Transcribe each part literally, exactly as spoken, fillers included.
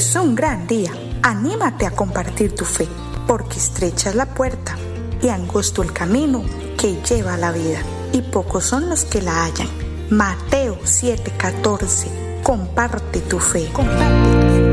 es un gran día. Anímate a compartir tu fe, porque estrecha es la puerta y angosto el camino que lleva a la vida, y pocos son los que la hallan. Mateo siete catorce. Comparte tu fe. Comparte tu fe.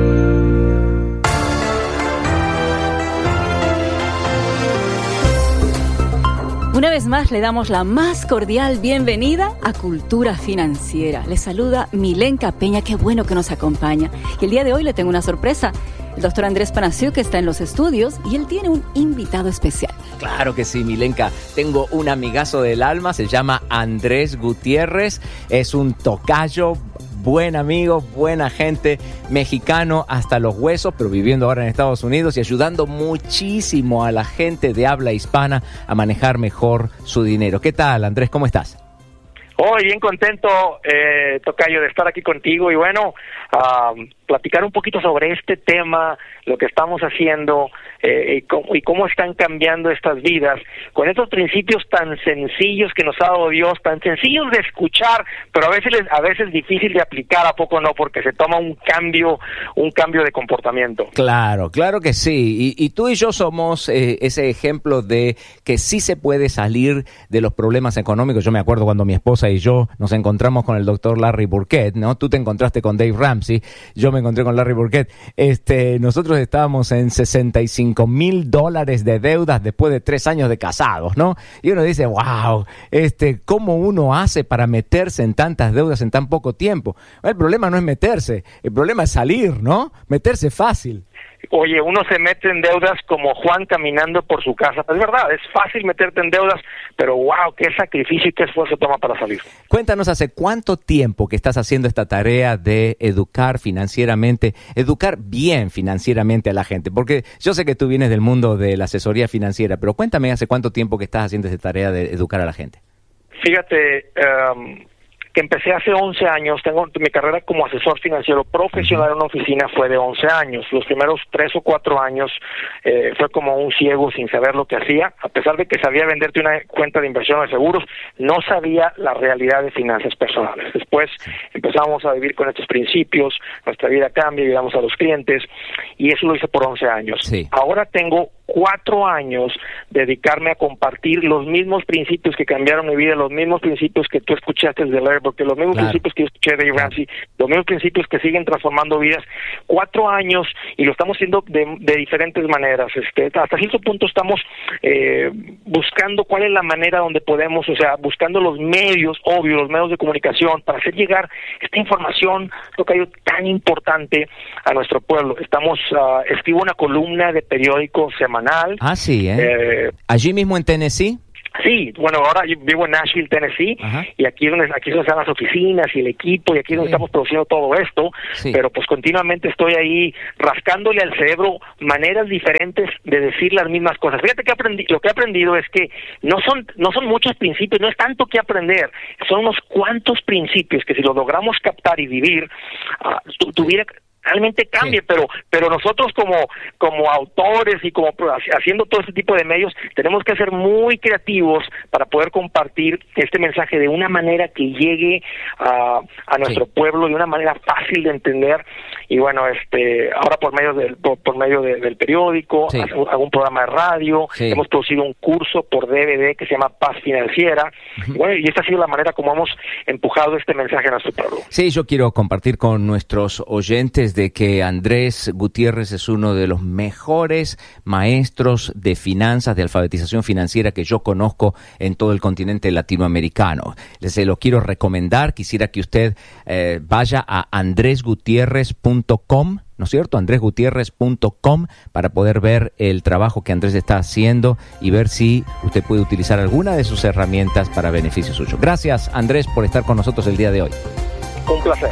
Una vez más le damos la más cordial bienvenida a Cultura Financiera. Le saluda Milenka Peña, qué bueno que nos acompaña. Y el día de hoy le tengo una sorpresa. El doctor Andrés Panasiuk está en los estudios y él tiene un invitado especial. Claro que sí, Milenka. Tengo un amigazo del alma, se llama Andrés Gutiérrez. Es un tocayo, buen amigo, buena gente, mexicano hasta los huesos, pero viviendo ahora en Estados Unidos y ayudando muchísimo a la gente de habla hispana a manejar mejor su dinero. ¿Qué tal, Andrés? ¿Cómo estás? Hoy bien contento, eh, tocayo, de estar aquí contigo y bueno, uh, platicar un poquito sobre este tema, lo que estamos haciendo eh, y, cómo, y cómo están cambiando estas vidas con estos principios tan sencillos que nos ha dado Dios, tan sencillos de escuchar, pero a veces a veces difícil de aplicar, ¿a poco no? Porque se toma un cambio, un cambio de comportamiento. Claro, claro que sí. Y, y tú y yo somos eh, ese ejemplo de que sí se puede salir de los problemas económicos. Yo me acuerdo cuando mi esposa y yo nos encontramos con el doctor Larry Burkett, ¿no? Tú te encontraste con Dave Ramsey, yo me encontré con Larry Burkett. Este, nosotros estábamos en sesenta y cinco mil dólares de deudas después de tres años de casados, ¿no? Y uno dice, wow, este, ¿cómo uno hace para meterse en tantas deudas en tan poco tiempo? El problema no es meterse, el problema es salir, ¿no? Meterse fácil. Oye, uno se mete en deudas como Juan caminando por su casa. Es verdad, es fácil meterte en deudas, pero wow, qué sacrificio y qué esfuerzo toma para salir. Cuéntanos, ¿hace cuánto tiempo que estás haciendo esta tarea de educar financieramente, educar bien financieramente a la gente? Porque yo sé que tú vienes del mundo de la asesoría financiera, pero cuéntame, ¿hace cuánto tiempo que estás haciendo esta tarea de educar a la gente? Fíjate, um, que empecé hace once años, tengo mi carrera como asesor financiero profesional en una oficina fue de once años. Los primeros tres o cuatro años eh, fue como un ciego sin saber lo que hacía, a pesar de que sabía venderte una cuenta de inversión de seguros, no sabía la realidad de finanzas personales. Después empezamos a vivir con estos principios, nuestra vida cambia, ayudamos a los clientes, y eso lo hice por once años. Sí. Ahora tengo cuatro años dedicarme a compartir los mismos principios que cambiaron mi vida, los mismos principios que tú escuchaste de Larry, porque los mismos claro. principios que yo escuché de Dave claro. Ramsey, los mismos principios que siguen transformando vidas. Cuatro años y lo estamos haciendo de, de diferentes maneras. Este, hasta cierto punto estamos eh, buscando cuál es la manera donde podemos, o sea, buscando los medios, obvio, los medios de comunicación para hacer llegar esta información, lo que hay tan importante a nuestro pueblo. Estamos, uh, escribo una columna de periódico semanal. Ah, sí, ¿eh? eh ¿Allí mismo en Tennessee? Sí, bueno, ahora yo vivo en Nashville, Tennessee, Ajá. y aquí es donde aquí es donde están las oficinas y el equipo, y aquí es donde sí. estamos produciendo todo esto, sí. pero pues continuamente estoy ahí rascándole al cerebro maneras diferentes de decir las mismas cosas. Fíjate que aprendí, lo que he aprendido es que no son no son muchos principios, no es tanto que aprender, son unos cuantos principios que si los logramos captar y vivir, uh, tu, tuviera... realmente cambie, sí. pero pero nosotros como como autores y como haciendo todo este tipo de medios tenemos que ser muy creativos para poder compartir este mensaje de una manera que llegue a, a nuestro sí. pueblo de una manera fácil de entender. Y bueno, este ahora por medio del por, por medio de, del periódico, sí. hago un programa de radio, sí. hemos producido un curso por D V D que se llama Paz Financiera. Uh-huh. Y bueno, y esta ha sido la manera como hemos empujado este mensaje a nuestro pueblo. Sí, yo quiero compartir con nuestros oyentes de que Andrés Gutiérrez es uno de los mejores maestros de finanzas, de alfabetización financiera que yo conozco en todo el continente latinoamericano. Se lo quiero recomendar, quisiera que usted eh, vaya a andres gutierrez punto com, ¿no es cierto? andres gutierrez punto com para poder ver el trabajo que Andrés está haciendo y ver si usted puede utilizar alguna de sus herramientas para beneficio suyo. Gracias, Andrés, por estar con nosotros el día de hoy. Un placer.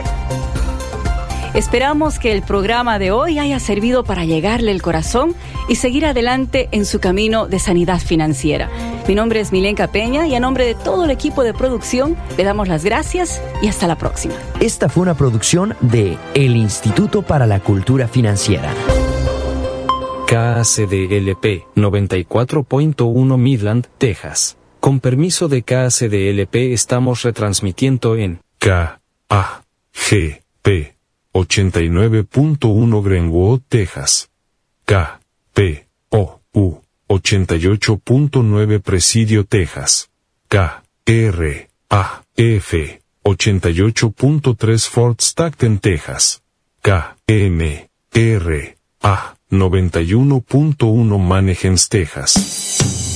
Esperamos que el programa de hoy haya servido para llegarle el corazón y seguir adelante en su camino de sanidad financiera. Mi nombre es Milenka Peña y a nombre de todo el equipo de producción le damos las gracias y hasta la próxima. Esta fue una producción de El Instituto para la Cultura Financiera. K A C D L P noventa y cuatro punto uno Midland, Texas. Con permiso de K A C D L P estamos retransmitiendo en K A G P ochenta y nueve punto uno Greenwood, Texas. K P O U ochenta y ocho punto nueve Presidio, Texas. K R A F ochenta y ocho punto tres Fort Stockton, Texas. K M R A noventa y uno punto uno Manheim, Texas.